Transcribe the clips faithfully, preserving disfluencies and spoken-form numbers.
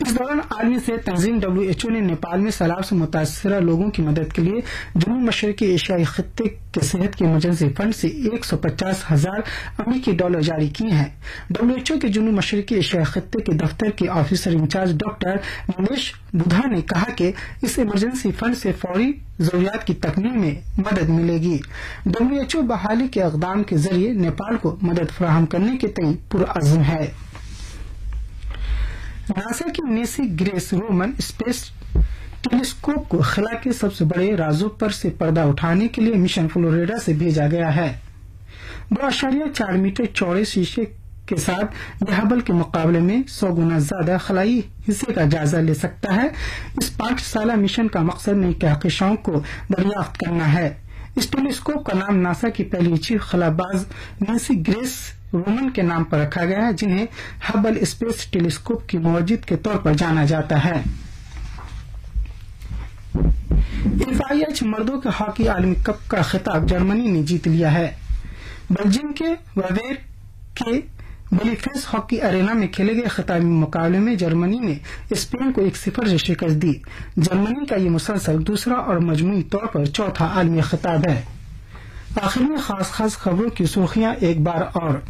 इस दौरान आलमी सेहत तंजीम डब्ल्यू एच ओ ने नेपाल में सैलाब से मुतासरा लोगों की मदद के लिए जनूब मशरकी एशियाई खित्ते के सेहत के इमरजेंसी फंड से एक सौ पचास हजार अमेरिकी डॉलर जारी किए हैं। डब्ल्यू एच ओ के जनूब मशरकी एशियाई खित्ते के दफ्तर के ऑफिसर इंचार्ज डॉक्टर नीलेश बुधा ने कहा कि इस इमरजेंसी फंड से फौरी जरूरियात की तकमील में मदद मिलेगी। डब्ल्यू एच ओ बहाली के इक़दाम के जरिए नेपाल को मदद फराहम करने के तय पुरअज़्म है। नासा की नेसी ग्रेस रोमन स्पेस टेलीस्कोप को खला के सबसे बड़े राजों पर से पर्दा उठाने के लिए मिशन फ्लोरिडा से भेजा गया है। दो अशारिया चार मीटर चौड़े शीशे के साथ यह हबल के मुकाबले में सौ गुना ज्यादा खलाई हिस्से का जायजा ले सकता है। इस पांच साला मिशन का मकसद नई कहकशाओं को दरियाफ्त करना है। इस टेलीस्कोप का नाम नासा की पहली चीफ खलाबाज नेंसी ग्रेस रोमन के नाम पर रखा गया है, जिन्हें हबल स्पेस टेलीस्कोप की मुअज्जिद के तौर पर जाना जाता है। एफ आई एच मर्दों के हॉकी आलमी कप का खिताब जर्मनी ने जीत लिया है। बेल्जियम के वेवेर के बलिफेस हॉकी अरेना में खेले गए खिताबी मुकाबले में जर्मनी ने स्पेन को एक सिफर से शिकस्त दी। जर्मनी का ये मुसलसल दूसरा और मजमूई तौर पर चौथा आलमी खिताब है। आखिर में खास खास खबरों की सुर्खियां एक बार और।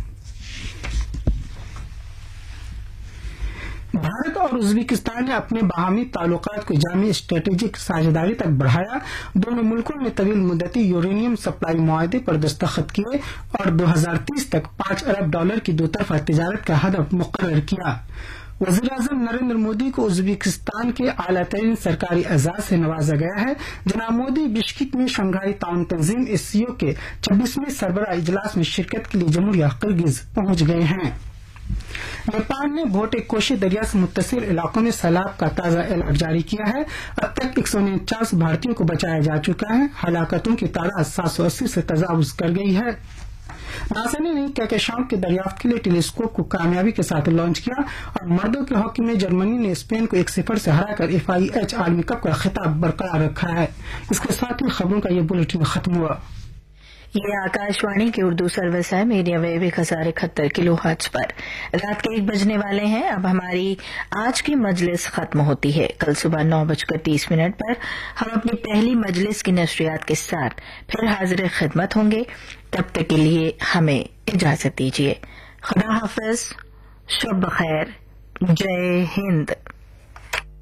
भारत और उज्बेकिस्तान ने अपने बाहमी ताल्लुकात को जामी स्ट्रेटेजिक साझेदारी तक बढ़ाया। दोनों मुल्कों ने तवील मुद्दती यूरेनियम सप्लाई मुआहदे पर दस्तखत किए और दो हजार तीस तक पांच अरब डॉलर की दोतरफा तिजारत का हदफ मुकर्रर किया। वज़ीर-ए-आज़म नरेंद्र मोदी को उज्बेकिस्तान के आला तरीन सरकारी एजाज से नवाजा गया है। जनाब मोदी बिश्केक में शंघाई ताउन तंजीम एस सी ओ के छब्बीसवें सरबराह इजलास में शिरकत के लिए जमहूरिया किर्गिज पहुंच गए हैं। नेपाल ने भोटे कोशी दरिया से मुत्तसिल इलाकों में सैलाब का ताजा अलर्ट जारी किया है। अब तक एक सौ उनचास भारतीयों को बचाया जा चुका है। हलाकतों की तादाद सात सौ अस्सी से तजावुज कर गई है। नासा ने नई कहकशाओं के दरियाफ्त के लिए टेलीस्कोप को कामयाबी के साथ लॉन्च किया और मर्दों के हॉकी में जर्मनी ने स्पेन को एक सिफर से हराकर एफ आई एच आलमी कप का खिताब बरकरार रखा है। इसके साथ ही खबरों का ये बुलेटिन खत्म हुआ। ये आकाशवाणी के उर्दू सर्विस है। मीडिया वेव एक हजार इकहत्तर किलो हर्ट्ज पर रात के एक बजने वाले हैं। अब हमारी आज की मजलिस खत्म होती है। कल सुबह नौ बजकर तीस मिनट पर हम अपनी पहली मजलिस की नशरियात के साथ फिर हाजिर खिदमत होंगे। तब तक के लिए हमें इजाजत दीजिए। खुदा हाफिज, शब बखैर, जय हिंद।